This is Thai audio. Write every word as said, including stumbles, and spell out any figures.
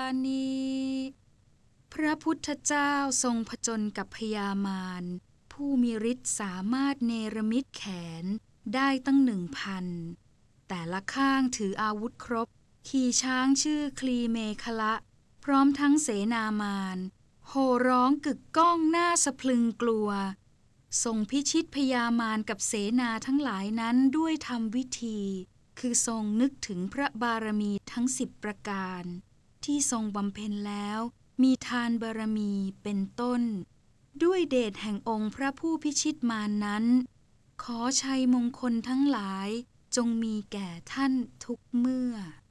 นี้พระพุทธเจ้าทรงผจญกับพญามารผู้มีฤทธิ์สามารถเนรมิตแขนได้ตั้งหนึ่งพันแต่ละข้างถืออาวุธครบขี่ช้างชื่อคลีเมขละพร้อมทั้งเสนามารโห่ร้องกึกก้องหน้าสะพรึงกลัวทรงพิชิตพญามารกับเสนาทั้งหลายนั้นด้วยธรรมวิธีคือทรงนึกถึงพระบารมีทั้งสิบประการที่ทรงบำเพ็ญแล้วมีทานบารมีเป็นต้นด้วยเดชแห่งองค์พระผู้พิชิตมารนั้นขอชัยมงคลทั้งหลายจงมีแก่ท่านทุกเมื่อ